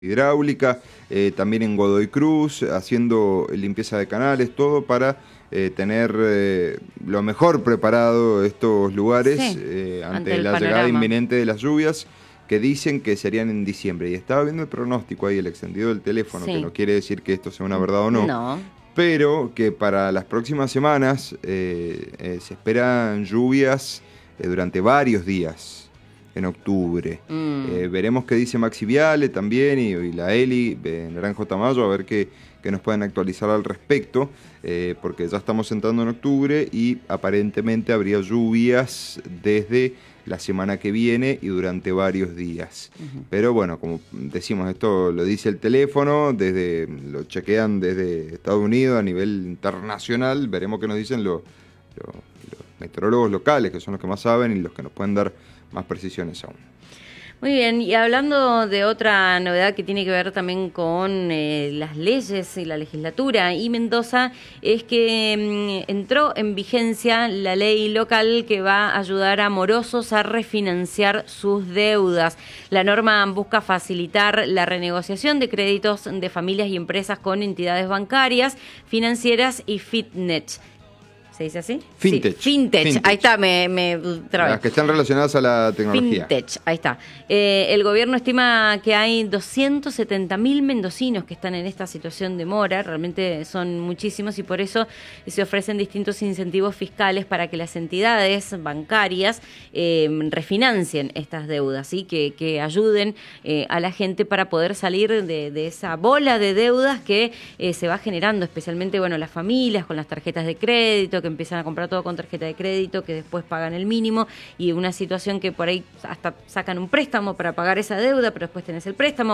hidráulica, también en Godoy Cruz, haciendo limpieza de canales, todo para tener lo mejor preparado estos lugares ante la llegada inminente de las lluvias, que dicen que serían en diciembre. Y estaba viendo el pronóstico ahí, el extendido del teléfono, que no quiere decir que esto sea una verdad o no, pero que para las próximas semanas se esperan lluvias durante varios días en octubre. Veremos qué dice Maxi Viale también y la Eli, Naranjo Tamayo, a ver qué nos pueden actualizar al respecto, porque ya estamos entrando en octubre y aparentemente habría lluvias desde la semana que viene y durante varios días. Pero bueno, como decimos, esto lo dice el teléfono, lo chequean desde Estados Unidos a nivel internacional. Veremos qué nos dicen los meteorólogos locales, que son los que más saben y los que nos pueden dar más precisiones aún. Muy bien, y hablando de otra novedad que tiene que ver también con las leyes y la legislatura y Mendoza, es que entró en vigencia la ley local que va a ayudar a morosos a refinanciar sus deudas. La norma busca facilitar la renegociación de créditos de familias y empresas con entidades bancarias, financieras y fintech. ¿Se dice así? Fintech. Sí, fintech. Ahí está, me trabé. Las que están relacionadas a la tecnología. Fintech, ahí está. El gobierno estima que hay 270.000 mendocinos que están en esta situación de mora, realmente son muchísimos y por eso se ofrecen distintos incentivos fiscales para que las entidades bancarias refinancien estas deudas, ¿sí? que ayuden a la gente para poder salir de esa bola de deudas que se va generando, especialmente las familias con las tarjetas de crédito, que empiezan a comprar todo con tarjeta de crédito, que después pagan el mínimo y una situación que por ahí hasta sacan un préstamo para pagar esa deuda, pero después tenés el préstamo.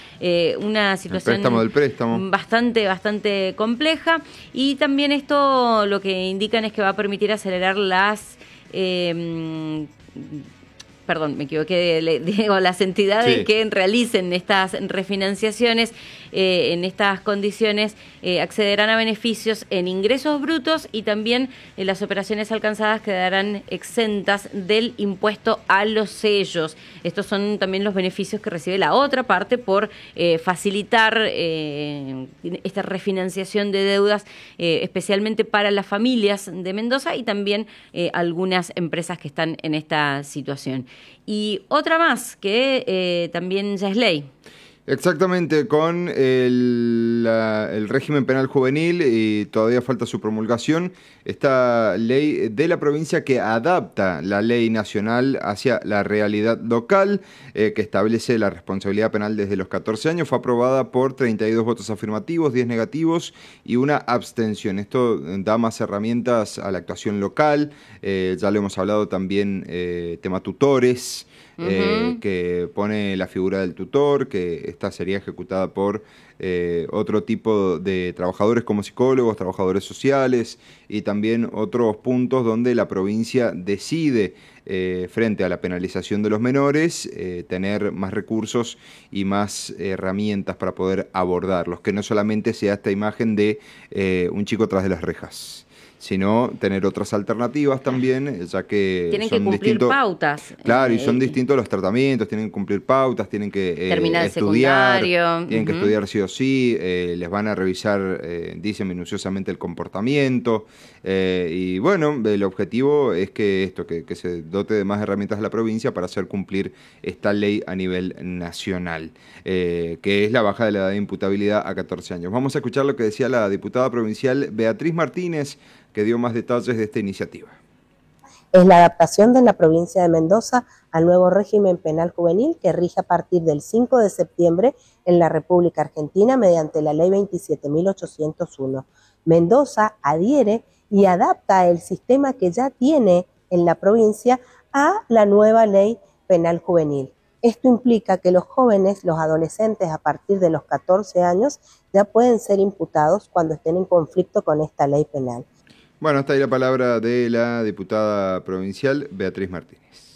Una situación el préstamo del préstamo. bastante compleja, y también esto lo que indican es que va a permitir acelerar las las entidades que realicen estas refinanciaciones en estas condiciones accederán a beneficios en ingresos brutos y también las operaciones alcanzadas quedarán exentas del impuesto a los sellos. Estos son también los beneficios que recibe la otra parte por facilitar esta refinanciación de deudas, especialmente para las familias de Mendoza y también algunas empresas que están en esta situación. Y otra más que también ya es ley. Exactamente, con el régimen penal juvenil, y todavía falta su promulgación, esta ley de la provincia que adapta la ley nacional hacia la realidad local, que establece la responsabilidad penal desde los 14 años, fue aprobada por 32 votos afirmativos, 10 negativos y una abstención. Esto da más herramientas a la actuación local, ya lo hemos hablado también, tema tutores, que pone la figura del tutor, que esta sería ejecutada por otro tipo de trabajadores como psicólogos, trabajadores sociales y también otros puntos donde la provincia decide frente a la penalización de los menores tener más recursos y más herramientas para poder abordarlos, que no solamente sea esta imagen de un chico tras de las rejas, sino tener otras alternativas también, ya que tienen son que cumplir pautas. Claro, y son distintos los tratamientos, tienen que cumplir pautas, tienen que terminar estudiar, secundario. Tienen que estudiar sí o sí, les van a revisar, dicen minuciosamente el comportamiento, y el objetivo es que que se dote de más herramientas a la provincia para hacer cumplir esta ley a nivel nacional, que es la baja de la edad de imputabilidad a 14 años. Vamos a escuchar lo que decía la diputada provincial Beatriz Martínez, que dio más detalles de esta iniciativa. Es la adaptación de la provincia de Mendoza al nuevo régimen penal juvenil que rige a partir del 5 de septiembre en la República Argentina mediante la ley 27.801. Mendoza adhiere y adapta el sistema que ya tiene en la provincia a la nueva ley penal juvenil. Esto implica que los jóvenes, los adolescentes a partir de los 14 años ya pueden ser imputados cuando estén en conflicto con esta ley penal. Bueno, está ahí la palabra de la diputada provincial Beatriz Martínez.